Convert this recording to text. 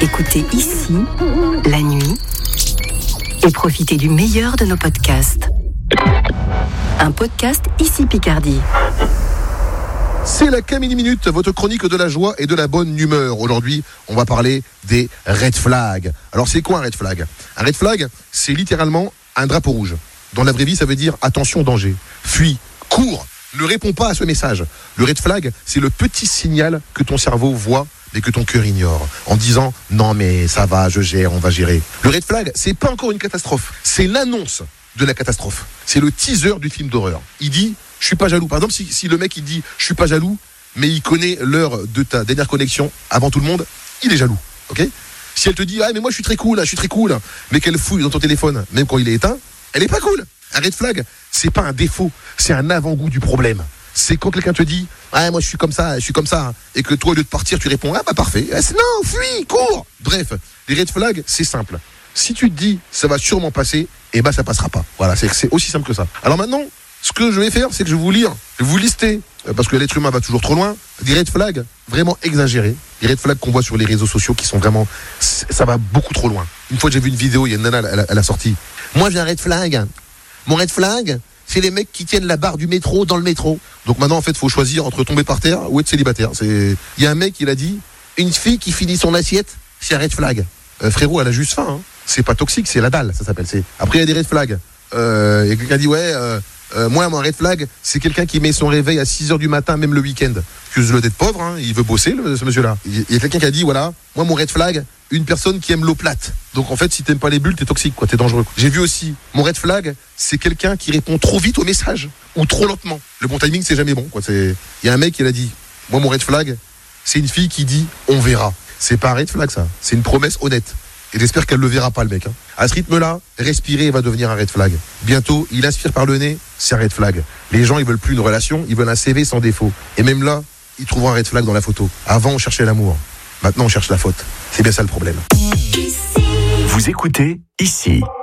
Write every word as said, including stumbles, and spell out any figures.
Écoutez ici, la nuit, et profitez du meilleur de nos podcasts. Un podcast Ici Picardie. C'est la Camille Minute, votre chronique de la joie et de la bonne humeur. Aujourd'hui, on va parler des red flags. Alors, c'est quoi un red flag ? Un red flag, c'est littéralement un drapeau rouge. Dans la vraie vie, ça veut dire attention, danger. Fuis, cours, ne réponds pas à ce message. Le red flag, c'est le petit signal que ton cerveau voit mais que ton cœur ignore, en disant « Non mais ça va, je gère, on va gérer ». Le red flag, c'est pas encore une catastrophe, c'est l'annonce de la catastrophe. C'est le teaser du film d'horreur. Il dit « Je suis pas jaloux ». Par exemple, si, si le mec il dit « Je suis pas jaloux », mais il connaît l'heure de ta dernière connexion avant tout le monde, il est jaloux, ok ? Si elle te dit « Ah mais moi je suis très cool, je suis très cool », mais qu'elle fouille dans ton téléphone, même quand il est éteint, elle est pas cool. Un red flag, c'est pas un défaut, c'est un avant-goût du problème. C'est quand quelqu'un te dit « Ah, moi je suis comme ça, je suis comme ça », et que toi, au lieu de partir, tu réponds « Ah bah parfait, non, fuis, cours ». Bref, les red flags, c'est simple. Si tu te dis « Ça va sûrement passer », eh ben ça passera pas. Voilà, c'est, c'est aussi simple que ça. Alors maintenant, ce que je vais faire, c'est que je vais vous lire, je vais vous lister, parce que l'être humain va toujours trop loin, des red flags vraiment exagérés, des red flags qu'on voit sur les réseaux sociaux qui sont vraiment, ça va beaucoup trop loin. Une fois, j'ai vu une vidéo, il y a une nana, elle a, elle a sorti « Moi, j'ai un red flag. Mon red flag, c'est les mecs qui tiennent la barre du métro dans le métro. » Donc maintenant, en fait, il faut choisir entre tomber par terre ou être célibataire. C'est... Il y a un mec, il a dit, une fille qui finit son assiette, c'est un red flag. Euh, frérot, elle a juste faim. Hein. C'est pas toxique, c'est la dalle, ça s'appelle. C'est... Après, il y a des red flags. Euh, il y a quelqu'un qui dit, ouais, euh, euh, moi, mon red flag, c'est quelqu'un qui met son réveil à six heures du matin, même le week-end. Excuse-le d'être pauvre, hein, il veut bosser, le, ce monsieur-là. Il y a quelqu'un qui a dit, voilà, moi, mon red flag, une personne qui aime l'eau plate. Donc en fait, si t'aimes pas les bulles, t'es toxique, quoi, t'es dangereux. J'ai vu aussi, mon red flag, c'est quelqu'un qui répond trop vite au message ou trop lentement. Le bon timing, c'est jamais bon, quoi. C'est... Il y a un mec qui l'a dit, moi, mon red flag, c'est une fille qui dit, on verra. C'est pas un red flag, ça. C'est une promesse honnête. Et j'espère qu'elle le verra pas, le mec. Hein. À ce rythme-là, respirer va devenir un red flag. Bientôt, il inspire par le nez, c'est un red flag. Les gens, ils veulent plus une relation, ils veulent un C V sans défaut. Et même là, ils trouveront un red flag dans la photo. Avant, on cherchait l'amour. Maintenant, on cherche la faute. C'est bien ça le problème. Vous écoutez Ici.